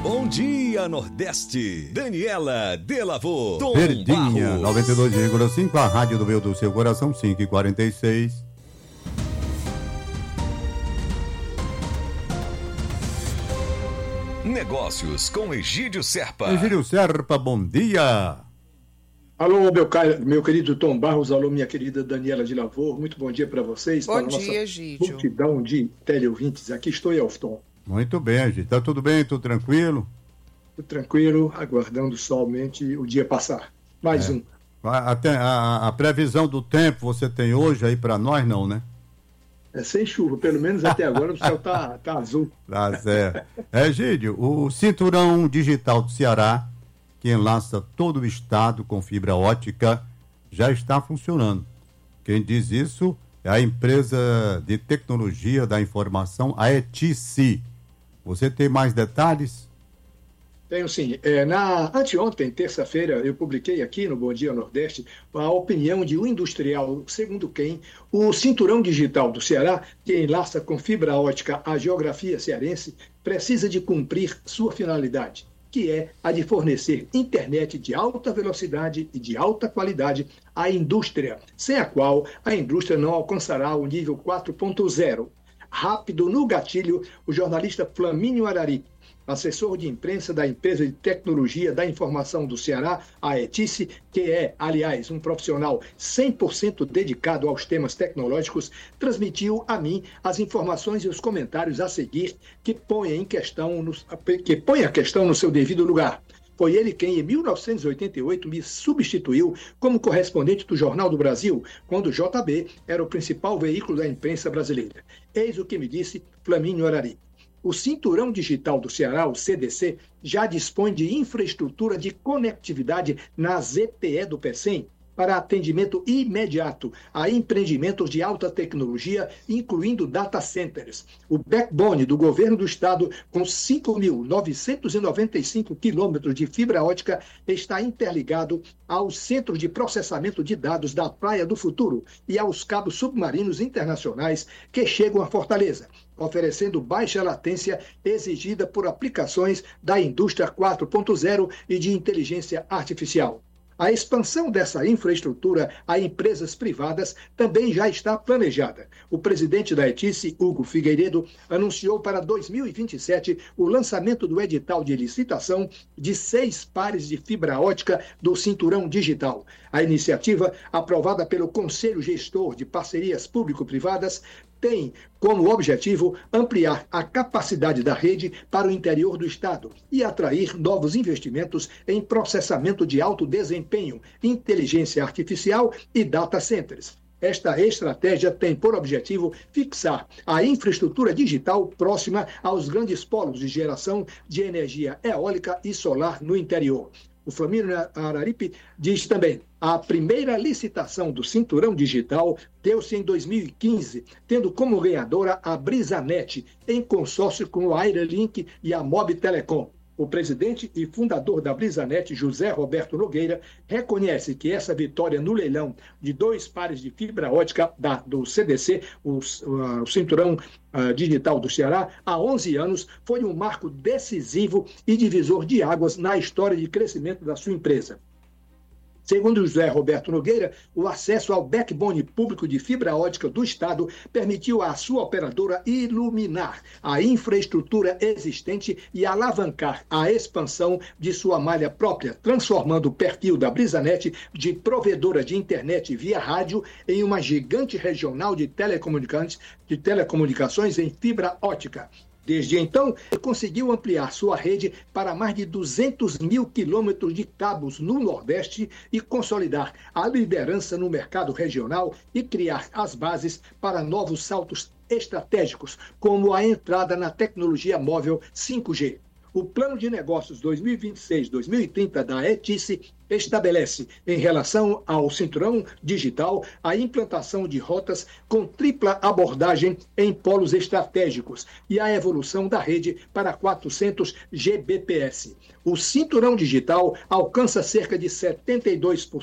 Bom dia, Nordeste. Daniela Delavô. Tom Verdinha, Barros. 92,5, a rádio do meu do seu coração, 5h46. Negócios com Egídio Serpa. Egídio Serpa, bom dia. Alô, meu querido Tom Barros, alô, minha querida Daniela de Lavor, muito bom dia para vocês. Bom dia, Egídio. Multidão de teleouvintes, aqui estou eu, Tom. Muito bem, Egídio. Tá tudo bem, tudo tranquilo? Tudo tranquilo, aguardando somente o dia passar. Mais um. Até a previsão do tempo você tem hoje aí para nós, não, né? É sem chuva, pelo menos até agora o céu tá azul. Tá certo. Egídio, o Cinturão Digital do Ceará, que enlaça todo o estado com fibra ótica, já está funcionando. Quem diz isso é a empresa de tecnologia da informação, a ETIC. Você tem mais detalhes? Tenho sim. Anteontem, terça-feira, eu publiquei aqui no Bom Dia Nordeste a opinião de um industrial, segundo quem o Cinturão Digital do Ceará, que enlaça com fibra ótica a geografia cearense, precisa de cumprir sua finalidade, que é a de fornecer internet de alta velocidade e de alta qualidade à indústria, sem a qual a indústria não alcançará o nível 4.0. Rápido no gatilho, o jornalista Flamínio Araripe, assessor de imprensa da empresa de tecnologia da informação do Ceará, a ETIC, que é, aliás, um profissional 100% dedicado aos temas tecnológicos, transmitiu a mim as informações e os comentários a seguir que põem a questão no seu devido lugar. Foi ele quem, em 1988, me substituiu como correspondente do Jornal do Brasil, quando o JB era o principal veículo da imprensa brasileira. Eis o que me disse Flamínio Araripe. O Cinturão Digital do Ceará, o CDC, já dispõe de infraestrutura de conectividade na ZTE do PECEM para atendimento imediato a empreendimentos de alta tecnologia, incluindo data centers. O backbone do governo do estado, com 5.995 quilômetros de fibra ótica, está interligado aos centros de processamento de dados da Praia do Futuro e aos cabos submarinos internacionais que chegam a Fortaleza, oferecendo baixa latência exigida por aplicações da indústria 4.0 e de inteligência artificial. A expansão dessa infraestrutura a empresas privadas também já está planejada. O presidente da ETIC, Hugo Figueiredo, anunciou para 2027 o lançamento do edital de licitação de 6 pares de fibra ótica do Cinturão Digital. A iniciativa, aprovada pelo Conselho Gestor de Parcerias Público-Privadas, tem como objetivo ampliar a capacidade da rede para o interior do estado e atrair novos investimentos em processamento de alto desempenho, inteligência artificial e data centers. Esta estratégia tem por objetivo fixar a infraestrutura digital próxima aos grandes polos de geração de energia eólica e solar no interior. O Flamínio Araripe diz também: a primeira licitação do Cinturão Digital deu-se em 2015, tendo como ganhadora a Brisanet, em consórcio com o Airlink e a Mob Telecom. O presidente e fundador da Brisanet, José Roberto Nogueira, reconhece que essa vitória no leilão de 2 pares de fibra ótica do CDC, o Cinturão Digital do Ceará, há 11 anos, foi um marco decisivo e divisor de águas na história de crescimento da sua empresa. Segundo José Roberto Nogueira, o acesso ao backbone público de fibra ótica do estado permitiu à sua operadora iluminar a infraestrutura existente e alavancar a expansão de sua malha própria, transformando o perfil da Brisanet de provedora de internet via rádio em uma gigante regional de telecomunicações em fibra ótica. Desde então, ele conseguiu ampliar sua rede para mais de 200 mil quilômetros de cabos no Nordeste e consolidar a liderança no mercado regional e criar as bases para novos saltos estratégicos, como a entrada na tecnologia móvel 5G. O Plano de Negócios 2026-2030 da ETIC estabelece, em relação ao Cinturão Digital, a implantação de rotas com tripla abordagem em polos estratégicos e a evolução da rede para 400 Gbps. O Cinturão Digital alcança cerca de 72%